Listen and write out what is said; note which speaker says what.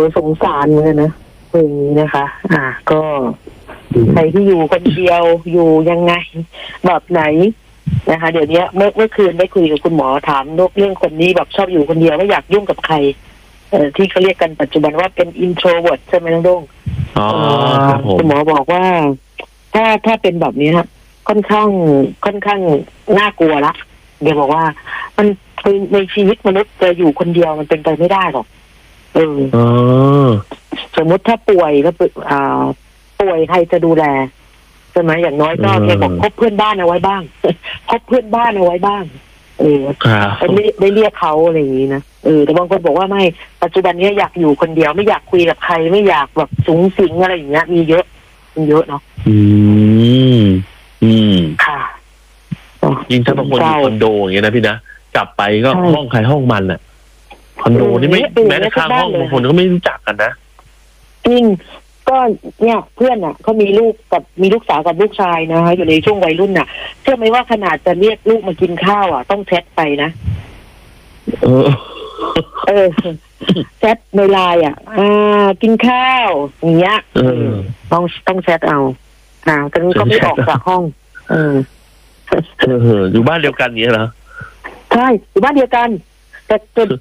Speaker 1: สงสารเหมือนกันนะอย่างนี้นะคะ ก็ใครที่อยู่คนเดียวอยู่ยังไงแบบไหนนะคะ เดี๋ยวนี้เมื่อคืนได้คุยกับคุณหมอถามเรื่องคนนี้แบบชอบอยู่คนเดียวไม่อยากยุ่งกับใครที่เขาเรียกกันปัจจุบันว่าเป็น introvert ใช่ไหมน้องโด้ง
Speaker 2: ครับผม
Speaker 1: คุณหมอบอกว่าถ้าเป็นแบบนี้ฮะค่อนข้างน่ากลัวละเดี๋ยวบอกว่ามันในชีวิตมนุษย์จะอยู่คนเดียวมันเป็นไปไม่ได้หรอกสมมติถ้าป่วยแล้วป่วยใครจะดูแลใช่ไหมอย่างน้อยก็แกบอกพบเพื่อนบ้านเอาไว้บ้างพบเพื่อนบ้านเอาไว้บ้างได้เรียกเขาอะไรอย่างนี้นะแต่บางคนบอกว่าไม่ปัจจุบันนี้อยากอยู่คนเดียวไม่อยากคุยกับใครไม่อยากแบบสูงสิงอะไรอย่างเงี้ยมีเยอะเนาะค่ะ
Speaker 2: ยิ่งถ้าบางคนอยู่คอนโดอย่างเงี้ยนะพี่นะกลับไปก็ห้องใครห้องมันอ่ะคอนโดนี่ไม่แม้แต่ข้างห้องบางคนก็ไม่รู้จักกันนะ
Speaker 1: จริงก็เนี่ยเพื่อนอ่ะเขามีลูกสาวกับลูกชายนะคะอยู่ในช่วงวัยรุ่นน่ะเชื่อไหมว่าขนาดจะเรียกลูกมากินข้าวอ่ะต้องแชทไปนะแชทในไลน์กินข้าวอย่างเงี้ยต้องแชทเอากันก็ไม่ออกจากห้อง
Speaker 2: อยู่บ้านเดียวกันเนี้ยเหรอ
Speaker 1: ใช่อยู่บ้านเดียวกันแต่